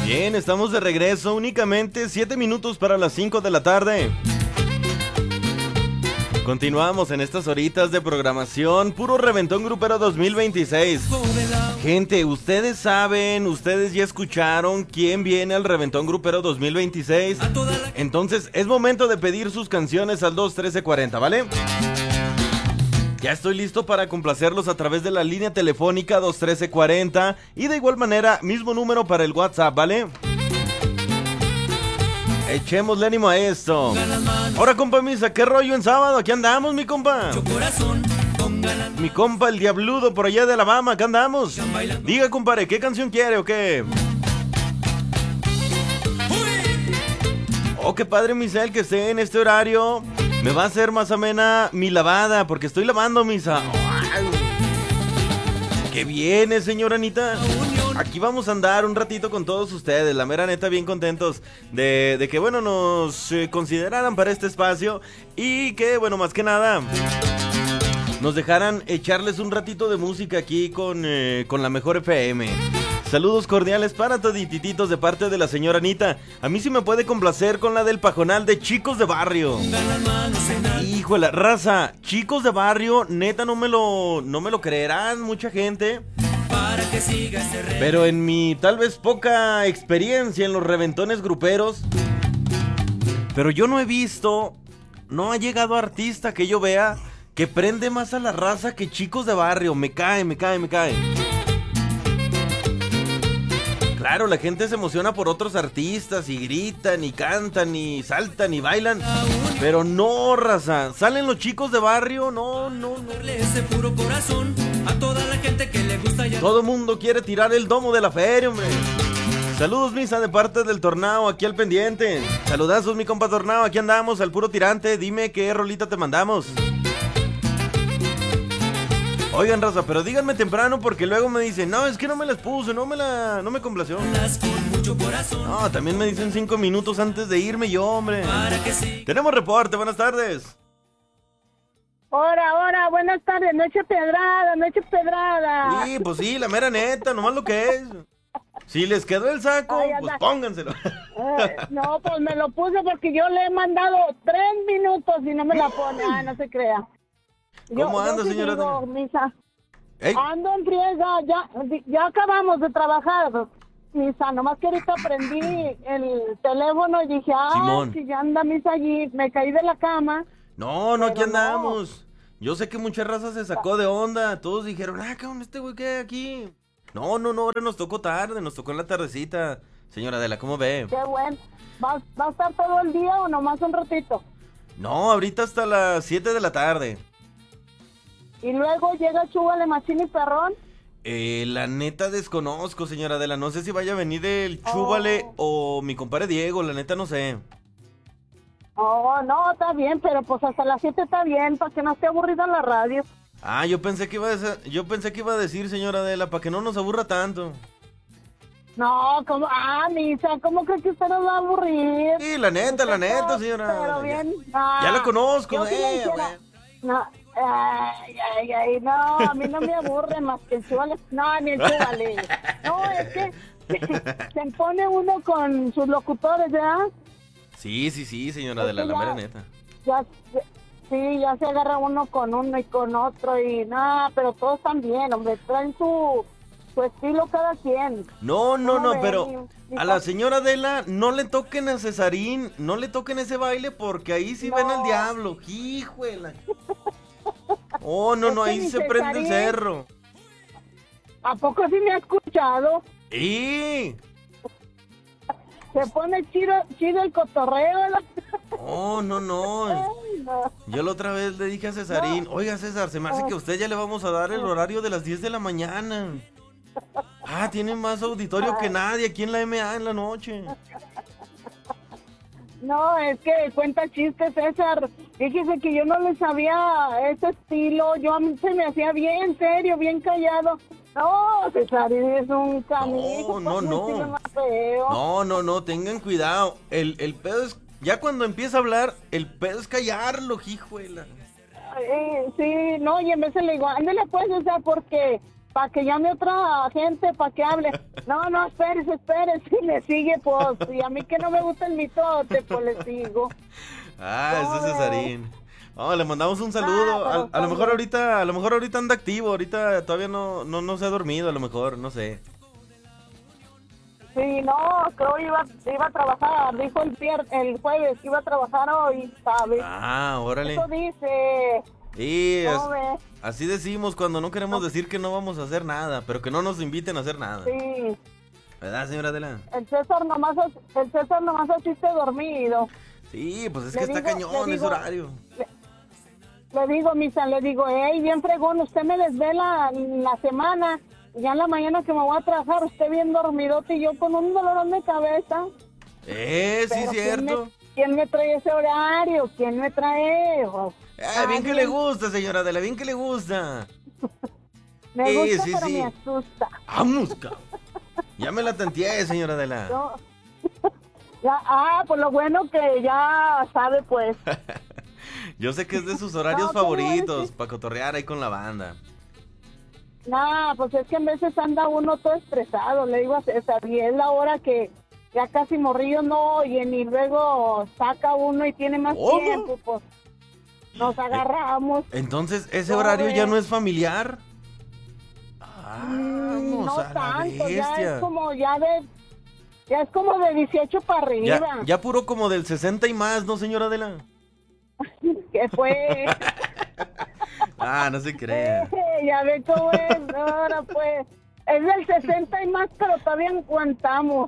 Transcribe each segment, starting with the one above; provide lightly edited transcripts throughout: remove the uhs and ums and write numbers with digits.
Bien, estamos de regreso, únicamente 7 minutos para las 5 de la tarde. Continuamos en estas horitas de programación, puro Reventón Grupero 2026. Gente, ustedes saben, ustedes ya escucharon quién viene al Reventón Grupero 2026. Entonces es momento de pedir sus canciones al 21340, ¿vale? Ya estoy listo para complacerlos a través de la línea telefónica 21340 y de igual manera, mismo número para el WhatsApp, ¿vale? Echémosle ánimo a esto. Ahora, compa Misa, ¿qué rollo en sábado? Aquí andamos, mi compa. Mi compa el Diabludo por allá de Alabama, acá andamos. Diga, compadre, ¿qué canción quiere o qué? Oh, qué padre, Misael, que esté en este horario. Me va a hacer más amena mi lavada, porque estoy lavando, Misa. ¡Qué viene, señora Anita! Aquí vamos a andar un ratito con todos ustedes, la mera neta, bien contentos de que, bueno, nos consideraran para este espacio y que, bueno, más que nada, nos dejaran echarles un ratito de música aquí con la mejor FM. Saludos cordiales para toditititos de parte de la señora Anita. A mí sí me puede complacer con la del pajonal de Chicos de Barrio. Híjole, raza, Chicos de Barrio, neta no me lo creerán mucha gente. Pero en mi tal vez poca experiencia en los reventones gruperos, pero yo no he visto, no ha llegado artista que yo vea que prende más a la raza que Chicos de Barrio. Me cae. Claro, la gente se emociona por otros artistas y gritan y cantan y saltan y bailan, pero no, raza, salen los Chicos de Barrio, no. Todo mundo quiere tirar el domo de la feria, hombre. Saludos, Misa, de parte del Tornado, aquí al pendiente. Saludazos, mi compa Tornado, aquí andamos al puro tirante. Dime qué rolita te mandamos. Oigan, raza, pero díganme temprano porque luego me dicen, no, es que no me las puse, no me complació. No, también me dicen 5 minutos antes de irme yo, hombre. Tenemos reporte, buenas tardes. Hola, buenas tardes, Noche Pedrada. Sí, pues sí, la mera neta, nomás lo que es. Si les quedó el saco, pues pónganselo. No, pues me lo puse porque yo le he mandado 3 minutos y no me la pone, no se crea. ¿Cómo anda, señora? Misa. Ando en friega, ya acabamos de trabajar, Misa, nomás que ahorita prendí el teléfono y dije, si ya anda Misa allí, me caí de la cama. No, aquí andamos. Yo sé que mucha raza se sacó de onda, todos dijeron, cabrón, este güey que hay aquí. No, ahora nos tocó tarde, nos tocó en la tardecita. Señora Adela, ¿cómo ve? Qué bueno. ¿Va a estar todo el día o nomás un ratito? No, ahorita hasta las 7 de la tarde. ¿Y luego llega Chúbale Machín y Perrón? La neta desconozco, señora Adela. No sé si vaya a venir el Chúbale o mi compadre Diego, la neta no sé. No, está bien, pero pues hasta las 7 está bien, para que no esté aburrida la radio. Yo pensé que iba a decir, señora Adela, para que no nos aburra tanto. No, ¿cómo? Misa, ¿cómo crees que usted nos va a aburrir? Sí, la neta, señora. Pero bien. Ya la conozco, no, a mí no me aburre más que el Chúbale. No, ni el Chúbale. No, es que se pone uno con sus locutores, ¿verdad? Sí, señora Adela, la mera neta. Ya se agarra uno con uno y con otro y nada, pero todos están bien, hombre, traen su estilo cada quien. No, pero a la señora Adela no le toquen a Cesarín, no le toquen ese baile porque ahí sí ven al diablo, híjole. No, ahí se prende el cerro. ¿A poco sí me ha escuchado? Sí. Se pone chido el cotorreo. No. Ay, no. Yo la otra vez le dije a Cesarín, oiga César, se me hace que a usted ya le vamos a dar el horario de las 10 de la mañana. Tiene más auditorio que nadie aquí en la MA en la noche. No, es que cuenta chistes, César. Fíjese que yo no le sabía ese estilo. A mí se me hacía bien serio, bien callado. No, César, es un canijo. No, tengan cuidado. El pedo es, ya cuando empieza a hablar, el pedo es callarlo, hijuela. Sí, no, y en vez le digo, ándale pues, o sea, porque para que llame otra gente, para que hable. No, espérese, y le sigue, pues, y a mí que no me gusta el mitote, pues le sigo. Ese es Cesarín. Le mandamos un saludo. A lo mejor ahorita anda activo, ahorita todavía no se ha dormido, a lo mejor, no sé. Sí, no, creo iba a trabajar, dijo el jueves que iba a trabajar hoy, ¿sabes? Órale. Eso dice. Sí, así decimos cuando no queremos decir que no vamos a hacer nada, pero que no nos inviten a hacer nada. Sí. ¿Verdad, señora Adela? El César nomás asiste dormido. Sí, pues es que está cañón ese horario. Le digo, Misa, bien fregón, usted me desvela la semana, y ya en la mañana que me voy a trabajar, usted bien dormidote y yo con un dolor de cabeza. Sí, cierto. ¿Quién me trae ese horario? ¿Quién me trae? Bien que le gusta, señora Adela, bien que le gusta. Me gusta, pero me asusta. ¡Vamos, cabrón! Ya me la tanteé, señora Adela. No. Pues lo bueno que ya sabe, pues. Yo sé que es de sus horarios favoritos, para cotorrear ahí con la banda. Pues es que en veces anda uno todo estresado, le digo a César, y es la hora que ya casi morrillo no oyen, y luego saca uno y tiene más tiempo, pues nos agarramos. Entonces, ¿ese horario ya no es familiar? No tanto, ya es como de 18 para arriba. Ya puro como del 60 y más, ¿no, señora Adela? ¿Qué fue? No se crea. Ya ve cómo es, ahora pues. Es del 60 y más, pero todavía aguantamos.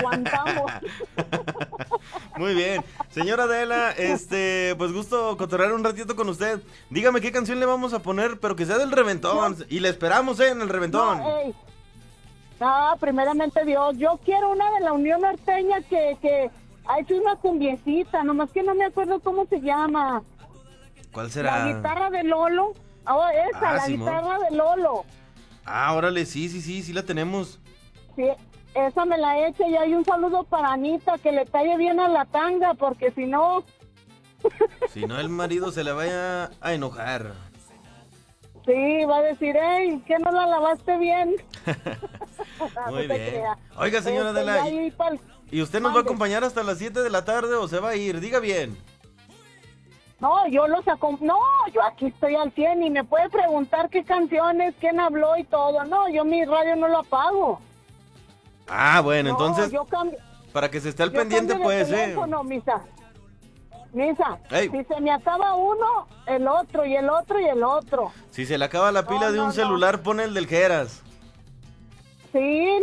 Muy bien. Señora Adela, pues gusto cotorrear un ratito con usted. Dígame qué canción le vamos a poner, pero que sea del reventón. Y le esperamos, en el reventón. Primeramente Dios. Yo quiero una de la Unión Norteña que ha hecho una cumbiecita, nomás que no me acuerdo cómo se llama. ¿Cuál será? La guitarra de Lolo. La guitarra de Lolo. Órale, sí la tenemos. Sí, esa me la echa, y hay un saludo para Anita, que le talle bien a la tanga, porque si no... Si no, el marido se le vaya a enojar. Sí, va a decir, ¿qué no la lavaste bien? Muy bien. Oiga, señora Adela, ¿y usted nos va a acompañar hasta las 7 de la tarde o se va a ir? Diga bien. No, yo aquí estoy al 100 y me puede preguntar qué canciones, quién habló y todo. No, yo mi radio no lo apago. Bueno, entonces, para que se esté al pendiente, pues, Misa, Ey. Si se me acaba uno, el otro, y el otro, y el otro. Si se le acaba la pila de un celular, pone el del Geras. Sí,